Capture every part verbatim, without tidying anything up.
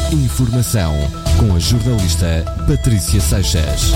Informação com a jornalista Patrícia Seixas.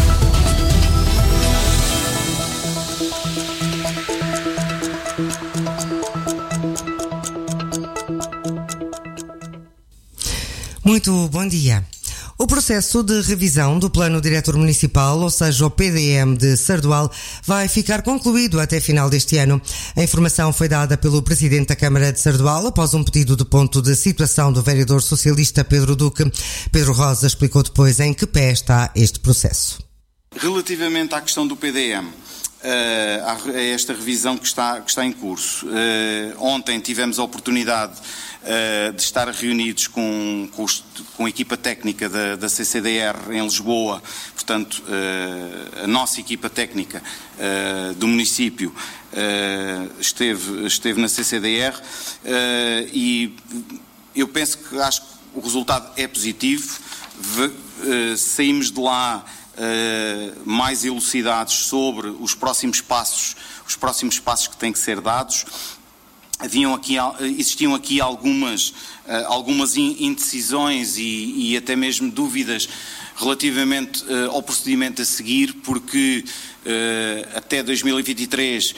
Muito bom dia. O processo de revisão do Plano Diretor Municipal, ou seja, o P D M de Sardual, vai ficar concluído até final deste ano. A informação foi dada pelo Presidente da Câmara de Sardual após um pedido de ponto de situação do vereador socialista Pedro Duque. Pedro Rosa explicou depois em que pé está este processo. Relativamente à questão do P D M, uh, a esta revisão que está, que está em curso, uh, ontem tivemos a oportunidade Uh, de estar reunidos com, com, os, com a equipa técnica da, da C C D R em Lisboa, portanto, uh, a nossa equipa técnica uh, do município uh, esteve, esteve na C C D R uh, e eu penso que acho que o resultado é positivo. V, uh, saímos de lá uh, mais elucidados sobre os próximos passos, os próximos passos que têm que ser dados. Haviam aqui, existiam aqui algumas, algumas indecisões e, e até mesmo dúvidas relativamente ao procedimento a seguir, porque até dois mil e vinte e três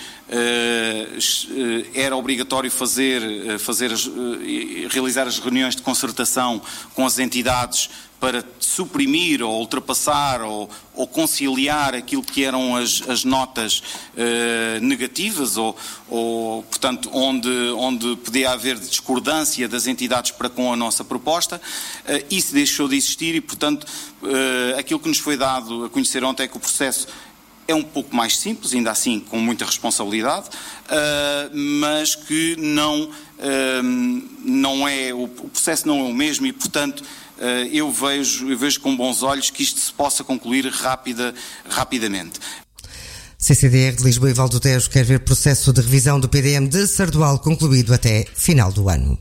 era obrigatório fazer, fazer as, realizar as reuniões de concertação com as entidades para suprimir ou ultrapassar ou, ou conciliar aquilo que eram as, as notas uh, negativas ou, ou, portanto, onde, onde podia haver discordância das entidades para com a nossa proposta. Uh, isso deixou de existir e, portanto, uh, aquilo que nos foi dado a conhecer ontem é que o processo é um pouco mais simples, ainda assim com muita responsabilidade, uh, mas que não, uh, não é, o, o processo não é o mesmo e, portanto, Uh, eu, vejo, eu vejo com bons olhos que isto se possa concluir rapida, rapidamente. C C D R de Lisboa e Val do Tejo quer ver processo de revisão do P D M de Sardual concluído até final do ano.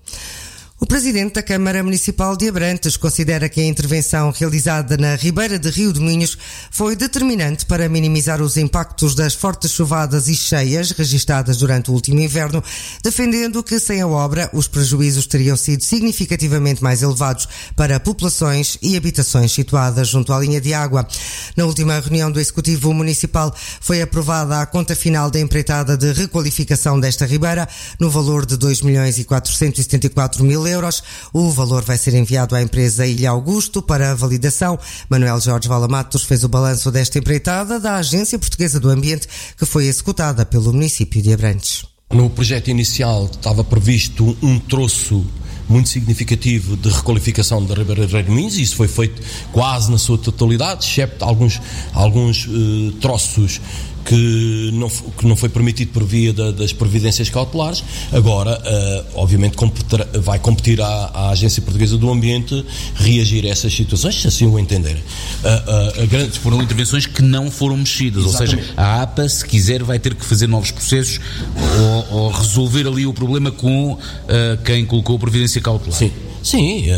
O Presidente da Câmara Municipal de Abrantes considera que a intervenção realizada na Ribeira de Rio de Minhos foi determinante para minimizar os impactos das fortes chuvadas e cheias registadas durante o último inverno, defendendo que sem a obra os prejuízos teriam sido significativamente mais elevados para populações e habitações situadas junto à linha de água. Na última reunião do Executivo Municipal foi aprovada a conta final da empreitada de requalificação desta ribeira no valor de dois milhões quatrocentos e setenta e quatro mil euros. O valor vai ser enviado à empresa Ilha Augusto para validação. Manuel Jorge Valamatos fez o balanço desta empreitada da Agência Portuguesa do Ambiente, que foi executada pelo município de Abrantes. No projeto inicial estava previsto um troço muito significativo de requalificação da Ribeira de Rio de Minhos, e isso foi feito quase na sua totalidade, excepto alguns, alguns uh, troços que não, que não foi permitido por via da, das providências cautelares. Agora, uh, obviamente, competir, vai competir à, à Agência Portuguesa do Ambiente reagir a essas situações, se assim o entenderem. Uh, uh, a grande... Foram intervenções que não foram mexidas. Exatamente. Ou seja, a A P A, se quiser, vai ter que fazer novos processos ou, ou resolver ali o problema com uh, quem colocou a providência cautelar. Sim, Sim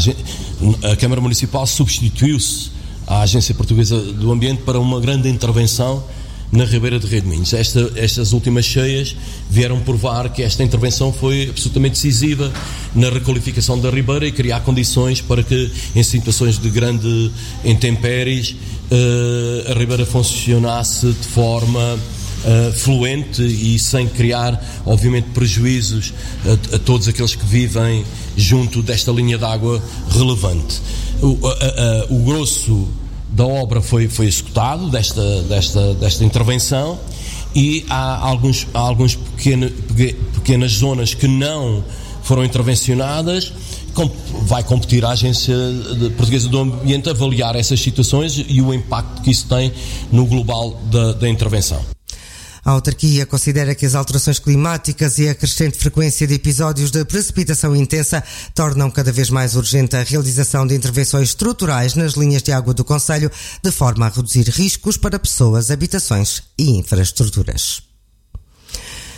a, a Câmara Municipal substituiu-se à Agência Portuguesa do Ambiente para uma grande intervenção na Ribeira de Rio de Minhos. Esta, estas últimas cheias vieram provar que esta intervenção foi absolutamente decisiva na requalificação da Ribeira e criar condições para que, em situações de grande intempéries, uh, a Ribeira funcionasse de forma uh, fluente e sem criar, obviamente, prejuízos a, a todos aqueles que vivem junto desta linha de água relevante. O, a, a, o grosso da obra foi, foi executado, desta, desta, desta intervenção, e há, alguns, há alguns pequeno, pequenas zonas que não foram intervencionadas. Vai competir a Agência Portuguesa do Ambiente avaliar essas situações e o impacto que isso tem no global da, da intervenção. A autarquia considera que as alterações climáticas e a crescente frequência de episódios de precipitação intensa tornam cada vez mais urgente a realização de intervenções estruturais nas linhas de água do concelho, de forma a reduzir riscos para pessoas, habitações e infraestruturas.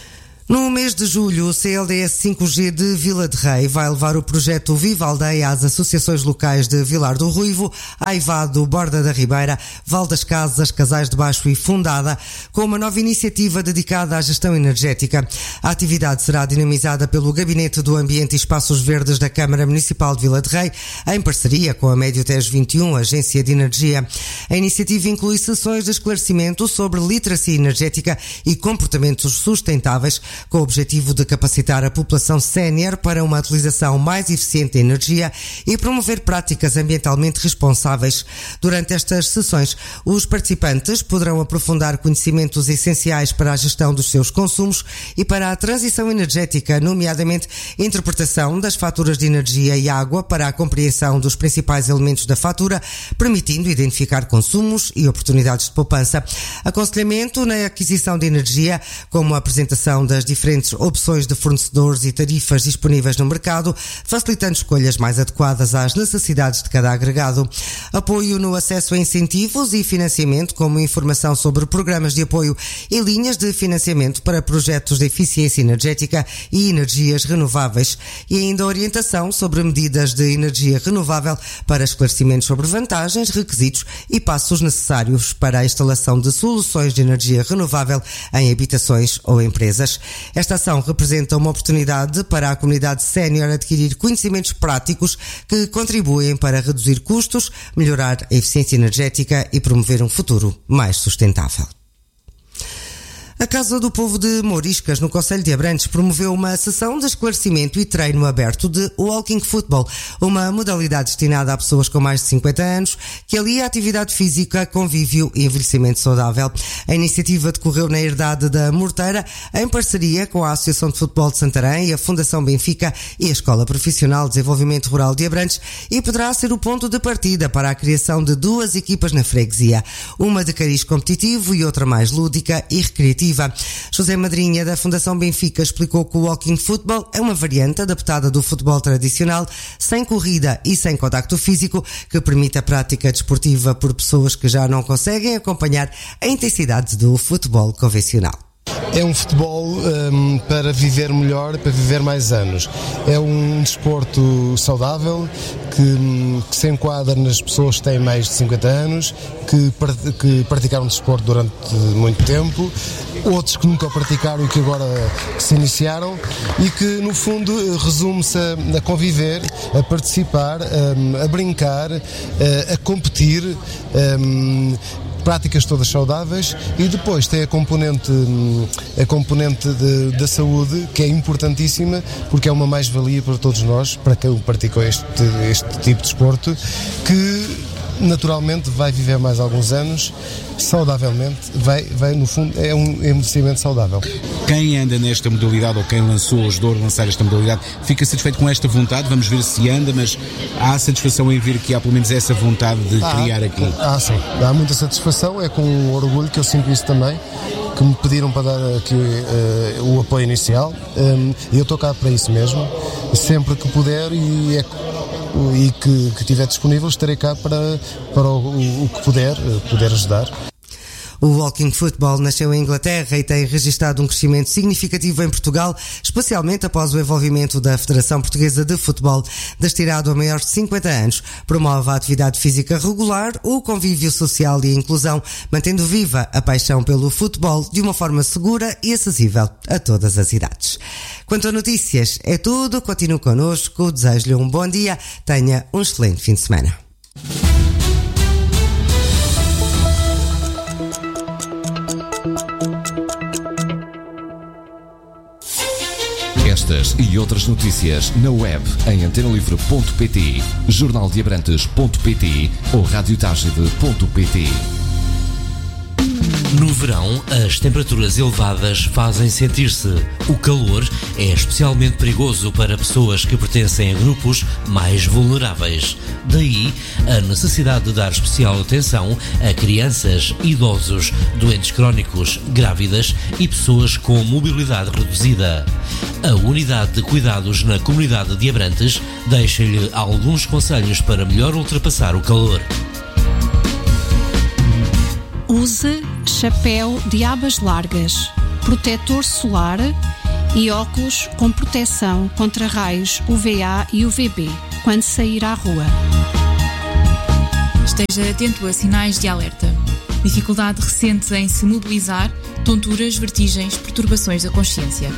No mês de julho, o C L D S cinco G de Vila de Rei vai levar o projeto Viva Aldeia às associações locais de Vilar do Ruivo, Aivado, Borda da Ribeira, Val das Casas, Casais de Baixo e Fundada, com uma nova iniciativa dedicada à gestão energética. A atividade será dinamizada pelo Gabinete do Ambiente e Espaços Verdes da Câmara Municipal de Vila de Rei, em parceria com a Médio Tejo vinte e um, Agência de Energia. A iniciativa inclui sessões de esclarecimento sobre literacia energética e comportamentos sustentáveis, com o objetivo de capacitar a população sénior para uma utilização mais eficiente da energia e promover práticas ambientalmente responsáveis. Durante estas sessões, os participantes poderão aprofundar conhecimentos essenciais para a gestão dos seus consumos e para a transição energética, nomeadamente interpretação das faturas de energia e água para a compreensão dos principais elementos da fatura, permitindo identificar consumos e oportunidades de poupança. Aconselhamento na aquisição de energia, como a apresentação das diferentes opções de fornecedores e tarifas disponíveis no mercado, facilitando escolhas mais adequadas às necessidades de cada agregado. Apoio no acesso a incentivos e financiamento, como informação sobre programas de apoio e linhas de financiamento para projetos de eficiência energética e energias renováveis. E ainda orientação sobre medidas de energia renovável para esclarecimentos sobre vantagens, requisitos e passos necessários para a instalação de soluções de energia renovável em habitações ou empresas. Esta ação representa uma oportunidade para a comunidade sénior adquirir conhecimentos práticos que contribuem para reduzir custos, melhorar a eficiência energética e promover um futuro mais sustentável. A Casa do Povo de Mouriscas, no Concelho de Abrantes, promoveu uma sessão de esclarecimento e treino aberto de Walking Football, uma modalidade destinada a pessoas com mais de cinquenta anos, que alia atividade física, convívio e envelhecimento saudável. A iniciativa decorreu na Herdade da Morteira, em parceria com a Associação de Futebol de Santarém, a Fundação Benfica e a Escola Profissional de Desenvolvimento Rural de Abrantes, e poderá ser o ponto de partida para a criação de duas equipas na freguesia, uma de cariz competitivo e outra mais lúdica e recreativa. José Madrinha, da Fundação Benfica, explicou que o Walking Football é uma variante adaptada do futebol tradicional, sem corrida e sem contacto físico, que permite a prática desportiva por pessoas que já não conseguem acompanhar a intensidade do futebol convencional. É um futebol um, para viver melhor, para viver mais anos. É um desporto saudável que, que se enquadra nas pessoas que têm mais de cinquenta anos, que, que praticaram desporto durante muito tempo, outros que nunca o praticaram e que agora se iniciaram, e que no fundo resume-se a, a conviver, a participar, a, a brincar, a, a competir, a, práticas todas saudáveis, e depois tem a componente, a componente de, da saúde, que é importantíssima, porque é uma mais-valia para todos nós, para quem praticou este, este tipo de desporto, que naturalmente vai viver mais alguns anos, saudavelmente, vai, vai no fundo, é um envelhecimento saudável. Quem anda nesta modalidade, ou quem lançou, ajudou a lançar esta modalidade, fica satisfeito com esta vontade? Vamos ver se anda, mas há satisfação em ver que há pelo menos essa vontade de ah, criar aqui? Ah, sim, há muita satisfação, é com orgulho que eu sinto isso também, que me pediram para dar aqui uh, o apoio inicial, um, e eu estou cá para isso mesmo, sempre que puder, e é e que, que estiver disponível, estarei cá para, para o, o que puder, poder ajudar. O Walking Football nasceu em Inglaterra e tem registrado um crescimento significativo em Portugal, especialmente após o envolvimento da Federação Portuguesa de Futebol, destinado a maiores de cinquenta anos. Promove a atividade física regular, o convívio social e a inclusão, mantendo viva a paixão pelo futebol de uma forma segura e acessível a todas as idades. Quanto a notícias, é tudo. Continue connosco. Desejo-lhe um bom dia. Tenha um excelente fim de semana. Estas e outras notícias na web em antena livre ponto pt, jornal de abrantes ponto pt ou radiotagide ponto pt. No verão, as temperaturas elevadas fazem sentir-se. O calor é especialmente perigoso para pessoas que pertencem a grupos mais vulneráveis. Daí, a necessidade de dar especial atenção a crianças, idosos, doentes crónicos, grávidas e pessoas com mobilidade reduzida. A Unidade de Cuidados na Comunidade de Abrantes deixa-lhe alguns conselhos para melhor ultrapassar o calor. Use chapéu de abas largas, protetor solar e óculos com proteção contra raios U V A e U V B quando sair à rua. Esteja atento a sinais de alerta. Dificuldade recente em se mobilizar, tonturas, vertigens, perturbações da consciência.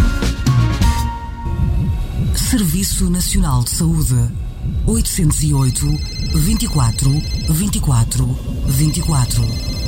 Serviço Nacional de Saúde. oitocentos e oito, vinte e quatro, vinte e quatro, vinte e quatro.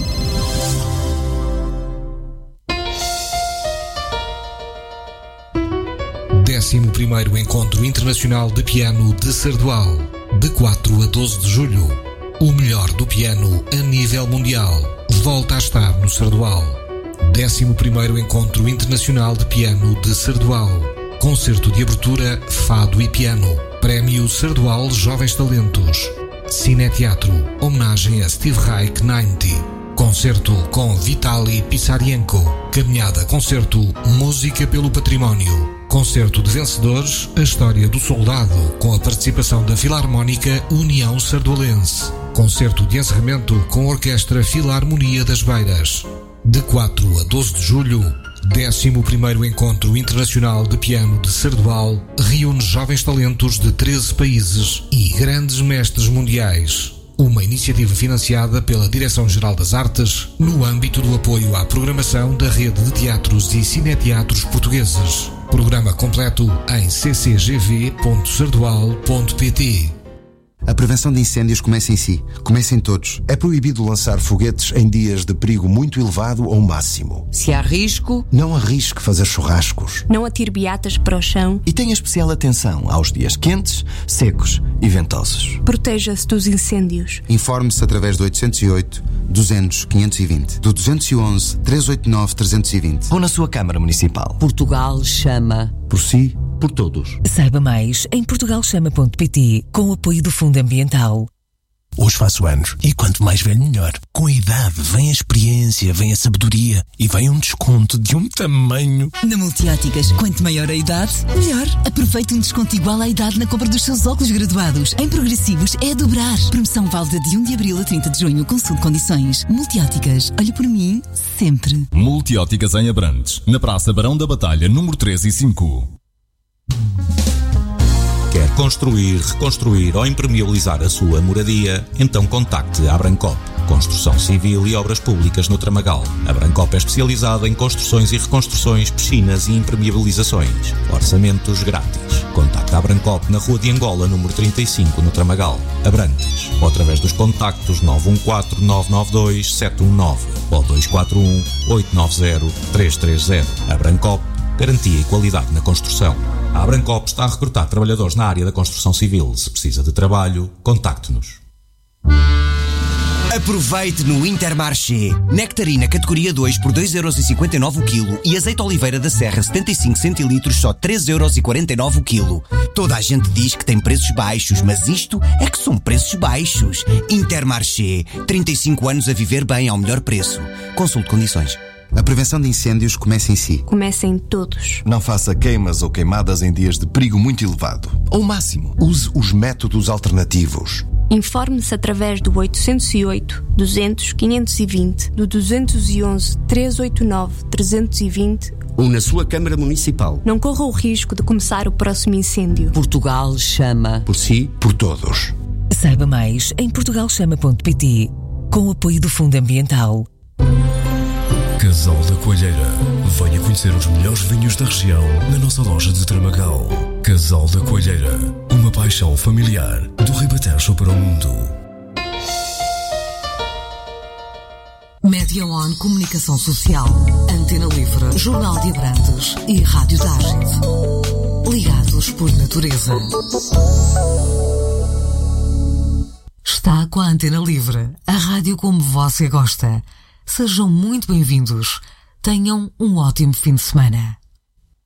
décimo primeiro Encontro Internacional de Piano de Sardual, de quatro a doze de julho. O melhor do piano a nível mundial volta a estar no Sardual. décimo primeiro Encontro Internacional de Piano de Sardual. Concerto de abertura, fado e piano. Prémio Sardual Jovens Talentos. Cineteatro, homenagem a Steve Reich noventa. Concerto com Vitaly Pissarienko. Caminhada concerto, música pelo património. Concerto de vencedores, a história do soldado, com a participação da Filarmónica União Sardualense. Concerto de encerramento com a Orquestra Filarmonia das Beiras. De quatro a doze de julho, décimo primeiro Encontro Internacional de Piano de Sardual reúne jovens talentos de treze países e grandes mestres mundiais. Uma iniciativa financiada pela Direção-Geral das Artes no âmbito do apoio à programação da Rede de Teatros e Cineteatros Portugueses. Programa completo em c c g v ponto sardual ponto p t. A prevenção de incêndios começa em si. Começa em todos. É proibido lançar foguetes em dias de perigo muito elevado ou máximo. Se há risco, não arrisque fazer churrascos. Não atire beatas para o chão. E tenha especial atenção aos dias quentes, secos e ventosos. Proteja-se dos incêndios. Informe-se através do oitocentos e oito, duzentos, quinhentos e vinte, do duzentos e onze, trezentos e oitenta e nove, trezentos e vinte ou na sua Câmara Municipal. Portugal chama. Por si, por todos. Saiba mais em portugal chama ponto p t com o apoio do Fundo Ambiental. Hoje faço anos e quanto mais velho melhor. Com a idade vem a experiência, vem a sabedoria e vem um desconto de um tamanho. Na Multióticas, quanto maior a idade, melhor. Aproveite um desconto igual à idade na compra dos seus óculos graduados. Em progressivos é a dobrar. Promoção válida de um de abril a trinta de junho. Consulte condições. Multióticas, olhe por mim sempre. Multióticas em Abrantes, na Praça Barão da Batalha, número três e cinco. Quer construir, reconstruir ou impermeabilizar a sua moradia? Então contacte a Abrancop. Construção civil e obras públicas no Tramagal. A Abrancop é especializada em construções e reconstruções, piscinas e impermeabilizações. Orçamentos grátis. Contacte a Abrancop na Rua de Angola, número trinta e cinco, no Tramagal, Abrantes. Ou através dos contactos nove um quatro, nove nove dois, sete um nove ou dois quatro um, oito nove zero, três três zero. Abrancop, garantia e qualidade na construção. A Abrancop está a recrutar trabalhadores na área da construção civil. Se precisa de trabalho, contacte-nos. Aproveite no Intermarché. Nectarina categoria dois por dois euros e cinquenta e nove o quilo e azeite Oliveira da Serra setenta e cinco centilitros só três euros e quarenta e nove o quilo. Toda a gente diz que tem preços baixos, mas isto é que são preços baixos. Intermarché. trinta e cinco anos a viver bem ao melhor preço. Consulte condições. A prevenção de incêndios começa em si. Começa em todos. Não faça queimas ou queimadas em dias de perigo muito elevado. Ou máximo. Use os métodos alternativos. Informe-se através do oitocentos e oito, duzentos, quinhentos e vinte, do duzentos e onze, trezentos e oitenta e nove, trezentos e vinte ou na sua Câmara Municipal. Não corra o risco de começar o próximo incêndio. Portugal chama. Por si, por todos. Saiba mais em portugal chama ponto p t com o apoio do Fundo Ambiental. Casal da Coalheira. Venha conhecer os melhores vinhos da região na nossa loja de Tramagal. Casal da Coalheira. Uma paixão familiar do Ribatejo para o mundo. Média On Comunicação Social, Antena Livre, Jornal de Abrantes e Rádio Tágide. Ligados por natureza. Está com a Antena Livre, a rádio como você gosta. Sejam muito bem-vindos. Tenham um ótimo fim de semana.